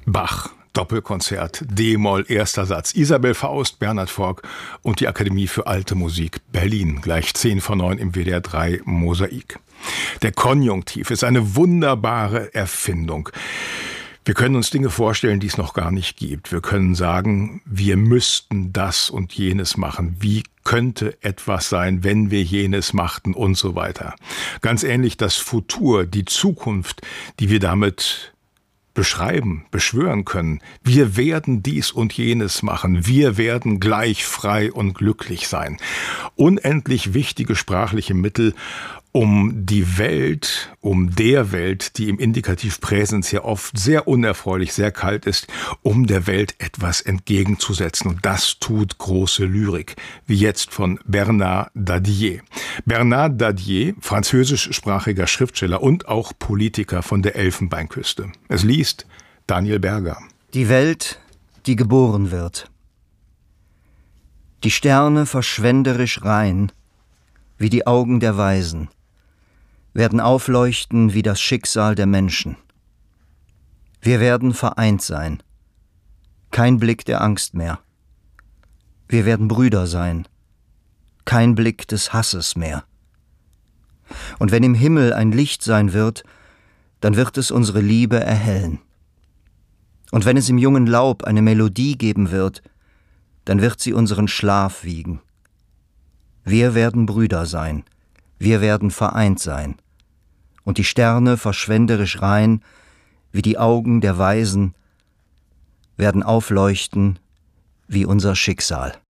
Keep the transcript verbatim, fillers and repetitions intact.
Bach, Doppelkonzert, D-Moll, erster Satz. Isabel Faust, Bernhard Forck und die Akademie für Alte Musik Berlin. Gleich zehn vor neun im W D R drei Mosaik. Der Konjunktiv ist eine wunderbare Erfindung. Wir können uns Dinge vorstellen, die es noch gar nicht gibt. Wir können sagen, wir müssten das und jenes machen. Wie könnte etwas sein, wenn wir jenes machten und so weiter. Ganz ähnlich das Futur, die Zukunft, die wir damit beschreiben, beschwören können. Wir werden dies und jenes machen. Wir werden gleich frei und glücklich sein. Unendlich wichtige sprachliche Mittel, um die Welt, um der Welt, die im Indikativ Präsens ja oft sehr unerfreulich, sehr kalt ist, um der Welt etwas entgegenzusetzen. Und das tut große Lyrik, wie jetzt von Bernard Dadier. Bernard Dadier, französischsprachiger Schriftsteller und auch Politiker von der Elfenbeinküste. Es liest Daniel Berger. Die Welt, die geboren wird. Die Sterne verschwenderisch rein, wie die Augen der Weisen, werden aufleuchten wie das Schicksal der Menschen. Wir werden vereint sein. Kein Blick der Angst mehr. Wir werden Brüder sein. Kein Blick des Hasses mehr. Und wenn im Himmel ein Licht sein wird, dann wird es unsere Liebe erhellen. Und wenn es im jungen Laub eine Melodie geben wird, dann wird sie unseren Schlaf wiegen. Wir werden Brüder sein. Wir werden vereint sein. Und die Sterne verschwenderisch rein, wie die Augen der Weisen, werden aufleuchten wie unser Schicksal.